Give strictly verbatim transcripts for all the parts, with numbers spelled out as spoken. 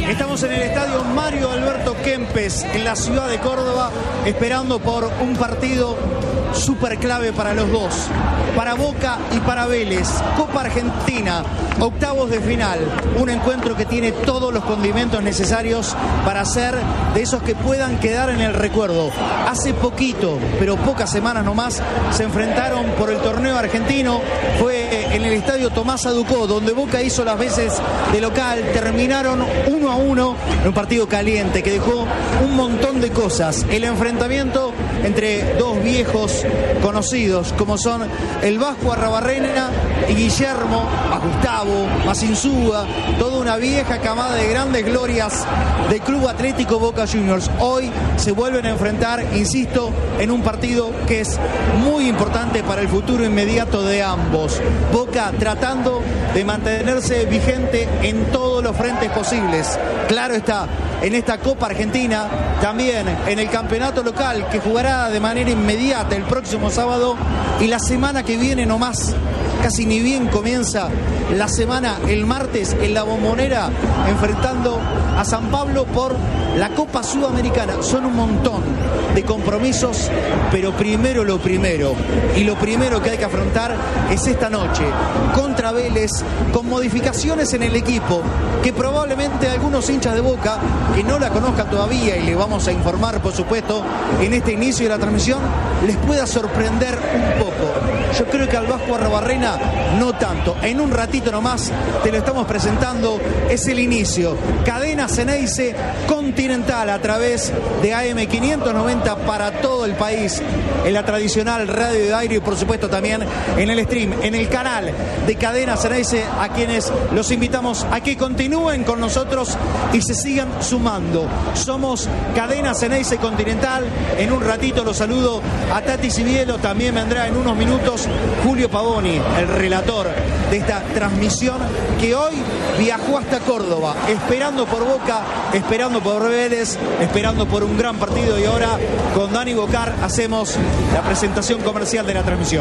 Estamos en el estadio Mario Alberto Kempes, en la ciudad de Córdoba, esperando por un partido súper clave para los dos, para Boca y para Vélez. Copa Argentina, octavos de final, un encuentro que tiene todos los condimentos necesarios para ser de esos que puedan quedar en el recuerdo. Hace poquito, pero pocas semanas nomás, se enfrentaron por el torneo argentino. Fue en el estadio Tomás Aducó, donde Boca hizo las veces de local. Terminaron uno a uno en un partido caliente que dejó un montón de cosas. El enfrentamiento entre dos viejos conocidos como son el Vasco Arrabarrena y Guillermo, a Gustavo, Masinzúa, toda una vieja camada de grandes glorias del Club Atlético Boca Juniors. Hoy se vuelven a enfrentar, insisto, en un partido que es muy importante para el futuro inmediato de ambos. Boca tratando de mantenerse vigente en todos los frentes posibles. Claro está, en esta Copa Argentina, también en el campeonato local que jugará de manera inmediata el próximo sábado, y la semana que viene nomás, casi ni bien comienza la semana, el martes en la Bombonera, enfrentando a San Pablo por la Copa Sudamericana. Son un montón de compromisos, pero primero lo primero, y lo primero que hay que afrontar es esta noche contra Vélez, con modificaciones en el equipo que probablemente algunos hinchas de Boca que no la conozcan todavía, y le vamos a informar por supuesto en este inicio de la transmisión, les pueda sorprender un poco. Yo creo que al Vasco Arrabarrena no tanto. En un ratito nomás te lo estamos presentando, es el inicio. Cadena Ceneice Continental a través de A M quinientos noventa para todo el país, en la tradicional radio de aire, y por supuesto también en el stream, en el canal de Cadena Ceneice, a quienes los invitamos a que continúen con nosotros y se sigan sumando. Somos Cadena Ceneice Continental. En un ratito los saludo a Tati Cibielo, también vendrá en unos minutos Julio Pavoni, el relator de esta transmisión, que hoy viajó hasta Córdoba, esperando por Boca, esperando por Vélez, esperando por un gran partido, y ahora con Dani Bocar hacemos la presentación comercial de la transmisión.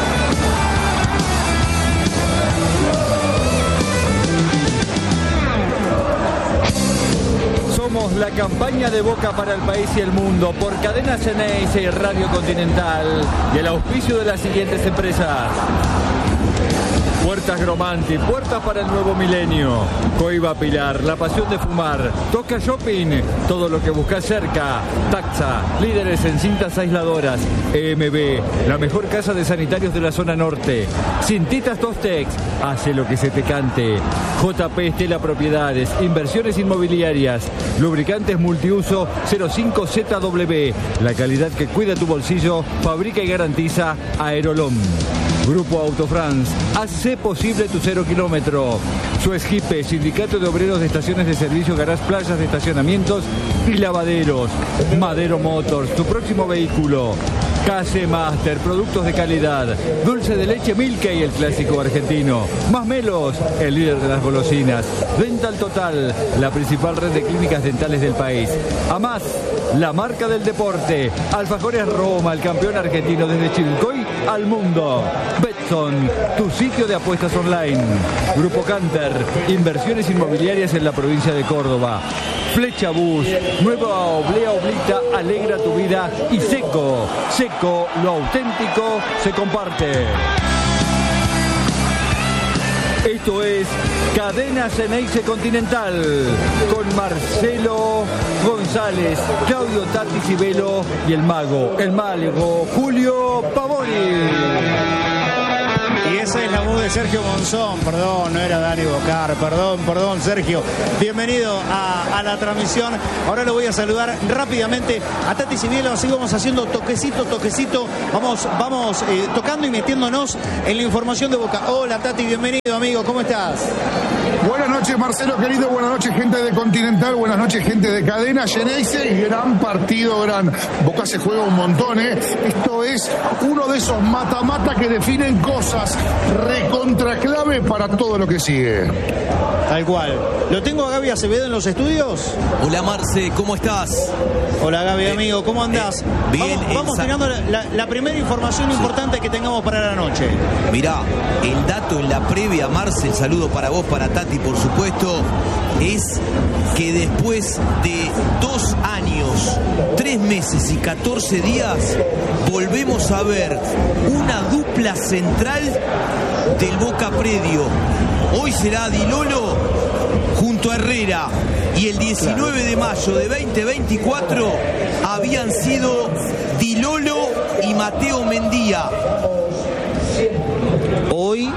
Somos la campaña de Boca para el país y el mundo por Cadena Ceneice y Radio Continental, y el auspicio de las siguientes empresas: Puertas Gromanti, puertas para el nuevo milenio. Coiba Pilar, la pasión de fumar. Toca Shopping, todo lo que buscas cerca. Taxa, líderes en cintas aisladoras. E M B, la mejor casa de sanitarios de la zona norte. Cintitas Tostex, hace lo que se te cante. J P Estela Propiedades, inversiones inmobiliarias. Lubricantes multiuso cero cinco Z W, la calidad que cuida tu bolsillo, fabrica y garantiza Aerolom. Grupo Autofrance, hace posible tu cero kilómetro. Suezjipe, Sindicato de Obreros de Estaciones de Servicio, Garage, Playas de Estacionamientos y Lavaderos. Madero Motors, tu próximo vehículo. K C Master, productos de calidad. Dulce de leche Milky, el clásico argentino. Más Melos, el líder de las golosinas. Dental Total, la principal red de clínicas dentales del país. Amás, la marca del deporte. Alfajores Roma, el campeón argentino desde Chivilcoy al mundo. Betson, tu sitio de apuestas online. Grupo Canter, inversiones inmobiliarias en la provincia de Córdoba. Flecha Bus, nueva oblea oblita, alegra tu vida. Y Seco, Seco, lo auténtico se comparte. Esto es Cadena Ceneice Continental, con Marcelo González, Claudio Tati Cibielo y el mago, el mago Julio Pavoni. Y esa es la voz de Sergio Monzón, perdón, no era Dani Bocar, perdón, perdón Sergio. Bienvenido a, a la transmisión. Ahora lo voy a saludar rápidamente a Tati Cibielo, así vamos haciendo toquecito, toquecito, vamos, vamos eh, tocando y metiéndonos en la información de Boca. Hola Tati, bienvenido amigo, ¿cómo estás? Buenas noches Marcelo querido, buenas noches gente de Continental, buenas noches gente de Cadena Ceneice, y gran partido, gran. Boca se juega un montón, ¿eh? Esto es uno de esos mata-mata que definen cosas, recontra clave para todo lo que sigue. Tal cual. ¿Lo tengo a Gaby Acevedo en los estudios? Hola Marce, ¿cómo estás? Hola Gaby, eh, amigo, ¿cómo andás? Eh, bien, vamos vamos tirando la, la, la primera información sí. importante que tengamos para la noche. Mirá, el dato en la previa, Marce, el saludo para vos, para Tati Tati, por supuesto, es que después de dos años, tres meses y catorce días, volvemos a ver una dupla central del Boca Predio. Hoy será Di Lolo junto a Herrera, y el diecinueve de mayo de veinte veinticuatro habían sido Di Lolo y Mateo Mendía. Hoy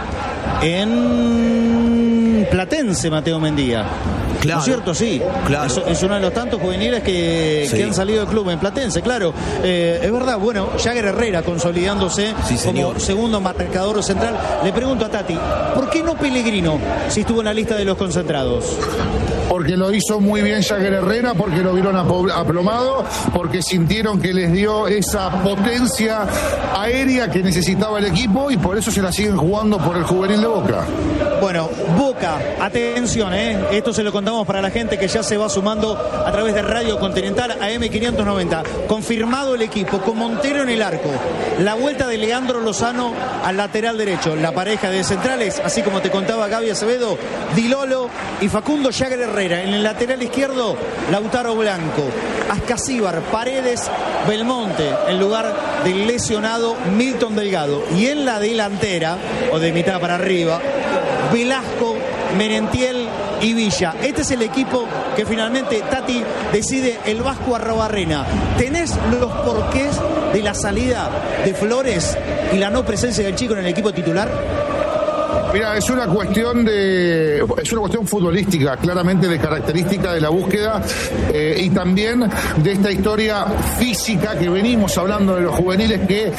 en Platense, Mateo Mendía. Claro. ¿No es cierto? Sí. Claro. Es, es uno de los tantos juveniles que, Sí. que han salido del club en Platense, claro. Eh, es verdad, bueno, Jagger Herrera consolidándose Sí, señor. como segundo marcador central. Le pregunto a Tati, ¿por qué no Pellegrino si estuvo en la lista de los concentrados? Porque lo hizo muy bien Jagger Herrera, porque lo vieron apo- aplomado, porque sintieron que les dio esa potencia aérea que necesitaba el equipo y por eso se la siguen jugando por el juvenil de Boca. Bueno, Boca, atención, ¿eh? Esto se lo contamos para la gente que ya se va sumando a través de Radio Continental A M quinientos noventa. Confirmado el equipo, con Montero en el arco. La vuelta de Leandro Lozano al lateral derecho. La pareja de centrales, así como te contaba Gaby Acevedo, Di Lolo y Facundo Jagger Herrera. En el lateral izquierdo, Lautaro Blanco. Ascasíbar, Paredes, Belmonte, en lugar del lesionado Milton Delgado. Y en la delantera, o de mitad para arriba, Velasco, Merentiel y Villa. Este es el equipo que finalmente Tati decide el Vasco Arrobarrena. ¿Tenés los porqués de la salida de Flores y la no presencia del chico en el equipo titular? Mira, es una cuestión de es una cuestión futbolística, claramente de característica de la búsqueda eh, y también de esta historia física que venimos hablando de los juveniles, que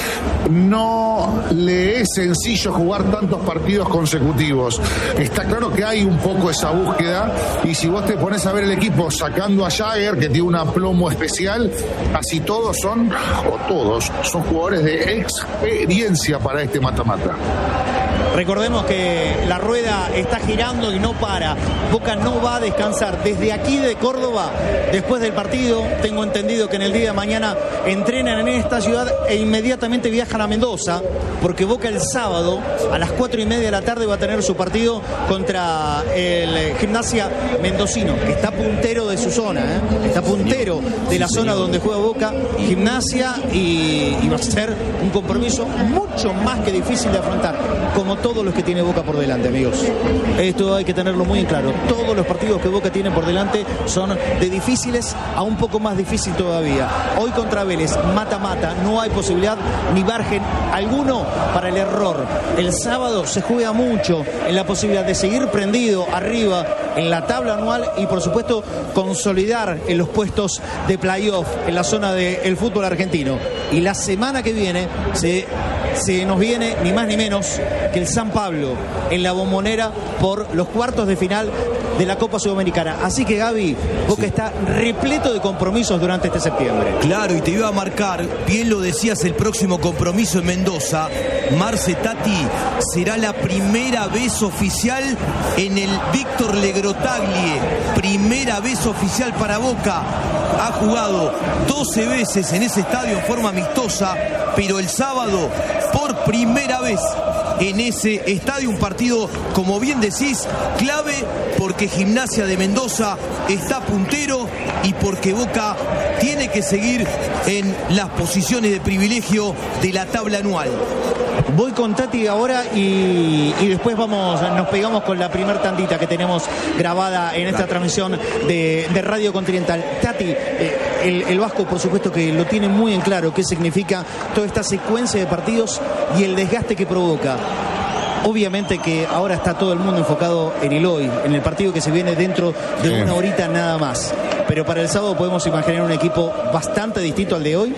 no le es sencillo jugar tantos partidos consecutivos. Está claro que hay un poco esa búsqueda, y si vos te pones a ver el equipo sacando a Jagger, que tiene un aplomo especial, casi todos son, o todos, son jugadores de experiencia para este mata-mata. Recordemos que la rueda está girando y no para. Boca no va a descansar. Desde aquí de Córdoba, después del partido, tengo entendido que en el día de mañana entrenan en esta ciudad e inmediatamente viajan a Mendoza, porque Boca el sábado a las cuatro y media de la tarde va a tener su partido contra el Gimnasia Mendocino, que está puntero de su zona, ¿eh? Está puntero de la zona donde juega Boca, Gimnasia, y, y va a ser un compromiso mucho más que difícil de afrontar, como todos los que tiene Boca por delante, amigos. Esto hay que tenerlo muy en claro. Todos los partidos que Boca tiene por delante son de difíciles a un poco más difícil todavía. Hoy contra Vélez, mata-mata, no hay posibilidad ni margen alguno para el error. El sábado se juega mucho en la posibilidad de seguir prendido arriba en la tabla anual y, por supuesto, consolidar en los puestos de playoff en la zona del fútbol argentino. Y la semana que viene se, se nos viene ni más ni menos que el San Pablo en la Bombonera por los cuartos de final de la Copa Sudamericana. Así que, Gaby, Boca sí. está repleto de compromisos durante este septiembre. Claro, y te iba a marcar, bien lo decías, el próximo compromiso en Mendoza. Marce, Tati, será la primera vez oficial en el Víctor Legrotaglie. Primera vez oficial para Boca. Ha jugado doce veces en ese estadio en forma amistosa, pero el sábado, por primera vez en ese estadio, un partido, como bien decís, clave, porque Gimnasia de Mendoza está puntero y porque Boca tiene que seguir en las posiciones de privilegio de la tabla anual. Voy con Tati ahora y, y después vamos, nos pegamos con la primer tandita que tenemos grabada en esta transmisión de, de Radio Continental. Tati, eh, el, el Vasco, por supuesto que lo tiene muy en claro qué significa toda esta secuencia de partidos y el desgaste que provoca. Obviamente que ahora está todo el mundo enfocado en el hoy, en el partido que se viene dentro de sí. una horita nada más. Pero para el sábado podemos imaginar un equipo bastante distinto al de hoy.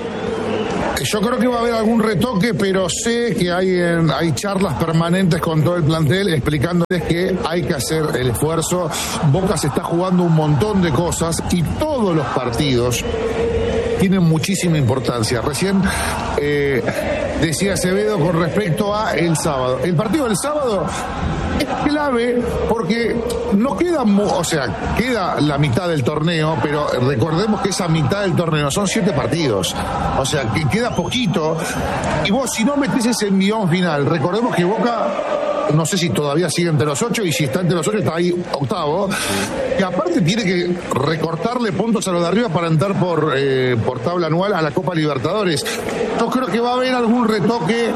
Yo creo que va a haber algún retoque, pero sé que hay, en, hay charlas permanentes con todo el plantel explicándoles que hay que hacer el esfuerzo. Boca se está jugando un montón de cosas y todos los partidos tienen muchísima importancia. Recién eh, decía Acevedo con respecto a el sábado. El partido del sábado es clave porque no queda, o sea, queda la mitad del torneo, pero recordemos que esa mitad del torneo son siete partidos, o sea, que queda poquito, y vos si no metés ese envión final, recordemos que Boca no sé si todavía sigue entre los ocho, y si está entre los ocho está ahí octavo, que aparte tiene que recortarle puntos a los de arriba para entrar por, eh, por tabla anual a la Copa Libertadores. Yo creo que va a haber algún retoque,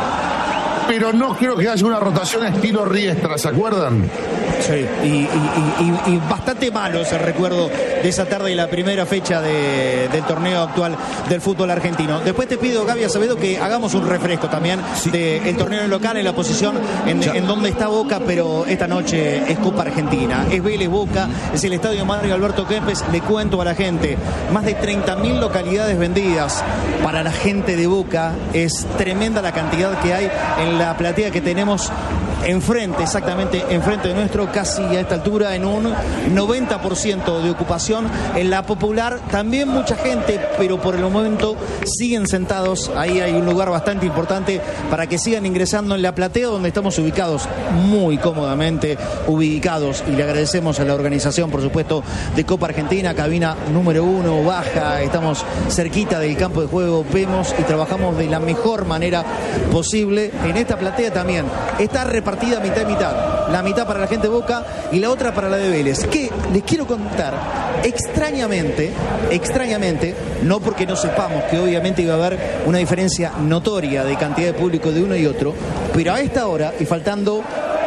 pero no creo que haya una rotación estilo Riestra, ¿se acuerdan? Sí, y, y, y, y bastante malo ese recuerdo de esa tarde y la primera fecha de, del torneo actual del fútbol argentino. Después te pido, Gaby Acevedo, que hagamos un refresco también sí. del torneo local en la posición en, en donde está Boca, pero esta noche es Copa Argentina. Es Vélez Boca, es el estadio Mario Alberto Kempes. Le cuento a la gente, más de treinta mil localidades vendidas para la gente de Boca. Es tremenda la cantidad que hay en la platea que tenemos enfrente, exactamente enfrente de nuestro, casi a esta altura en un noventa por ciento de ocupación. En la Popular también mucha gente, pero por el momento siguen sentados. Ahí hay un lugar bastante importante para que sigan ingresando en la platea, donde estamos ubicados muy cómodamente ubicados, y le agradecemos a la organización, por supuesto, de Copa Argentina, cabina número uno, baja, estamos cerquita del campo de juego, vemos y trabajamos de la mejor manera posible. En esta platea también está repartida partida mitad y mitad, la mitad para la gente de Boca y la otra para la de Vélez, que les quiero contar, extrañamente, extrañamente, no porque no sepamos que obviamente iba a haber una diferencia notoria de cantidad de público de uno y otro, pero a esta hora y faltando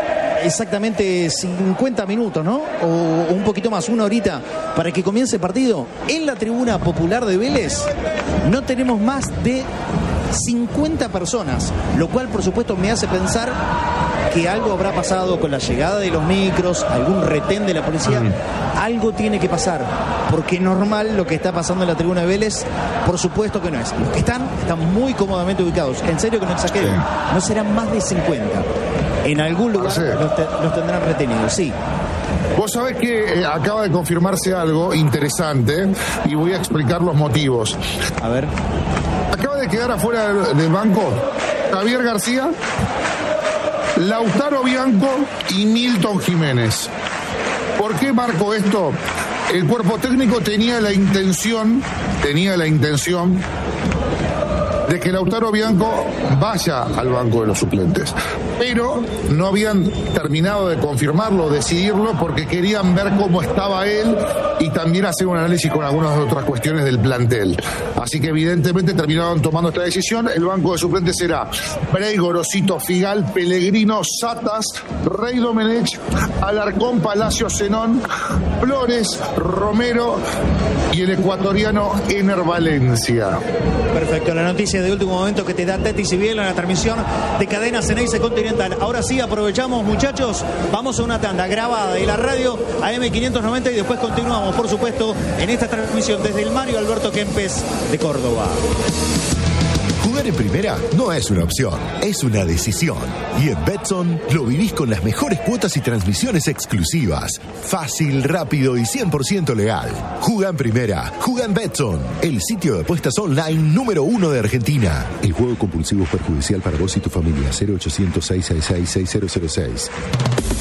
exactamente cincuenta minutos, ¿no? O un poquito más, una horita para que comience el partido, en la tribuna popular de Vélez no tenemos más de cincuenta personas, lo cual por supuesto me hace pensar que algo habrá pasado con la llegada de los micros, algún retén de la policía, mm. algo tiene que pasar, porque normal lo que está pasando en la tribuna de Vélez, por supuesto que no es. Los que están, están muy cómodamente ubicados, en serio que no exageren, sí. no serán más de cincuenta. En algún lugar sí. los, te, los tendrán retenidos, sí. Vos sabés que eh, acaba de confirmarse algo interesante y voy a explicar los motivos. A ver. Acaba de quedar afuera del, del banco Javier García, Lautaro Bianco y Milton Jiménez. ¿Por qué marco esto? El cuerpo técnico tenía la intención, tenía la intención de que Lautaro Bianco vaya al banco de los suplentes, pero no habían terminado de confirmarlo, decidirlo, porque querían ver cómo estaba él y también hacer un análisis con algunas otras cuestiones del plantel. Así que evidentemente terminaron tomando esta decisión. El banco de suplentes será Brey, Gorosito, Figal, Pellegrino, Satas, Rey Domenech, Alarcón, Palacio, Zenón, Flores, Romero y el ecuatoriano Ener Valencia. Perfecto, la noticia de último momento que te da Teti Sibiel en la transmisión de Cadena Ceneice Continental. Ahora sí, aprovechamos, muchachos, vamos a una tanda grabada de la radio A M quinientos noventa y después continuamos, por supuesto, en esta transmisión desde el Mario Alberto Kempes de Córdoba. Jugar en primera no es una opción, es una decisión. Y en Betson lo vivís con las mejores cuotas y transmisiones exclusivas. Fácil, rápido y cien por ciento legal. Juega en primera, juega en Betson, el sitio de apuestas online número uno de Argentina. El juego compulsivo es perjudicial para vos y tu familia. cero ochocientos, seiscientos sesenta y seis, seis cero cero seis.